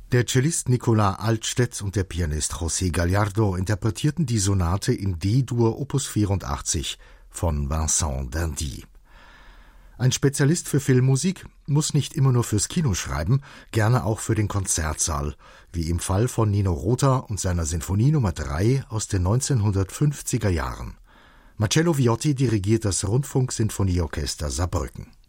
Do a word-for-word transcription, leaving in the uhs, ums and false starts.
Der Cellist Nicolas Altstedt und der Pianist José Gallardo interpretierten die Sonate in D-Dur Opus vierundachtzig von Vincent d'Indy. Ein Spezialist für Filmmusik muss nicht immer nur fürs Kino schreiben, gerne auch für den Konzertsaal, wie im Fall von Nino Rota und seiner Sinfonie Nummer drei aus den neunzehnhundertfünfziger Jahren. Marcello Viotti dirigiert das Rundfunksinfonieorchester Saarbrücken.